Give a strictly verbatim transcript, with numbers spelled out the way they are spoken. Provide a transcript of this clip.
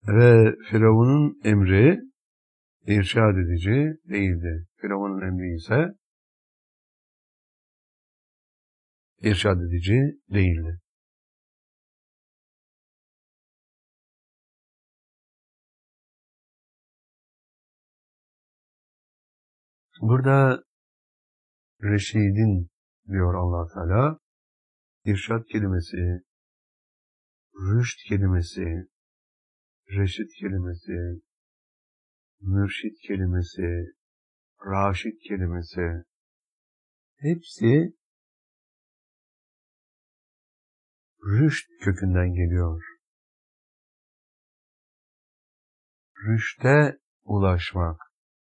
Ve Firavun'un emri irşad edici değildi. Firavun'un emri ise irşad edici değildi. Burada reşidin diyor Allah Teala, irşad kelimesi, rüşt kelimesi, reşit kelimesi, mürşit kelimesi, raşid kelimesi, hepsi rüşt kökünden geliyor. Rüşte ulaşmak.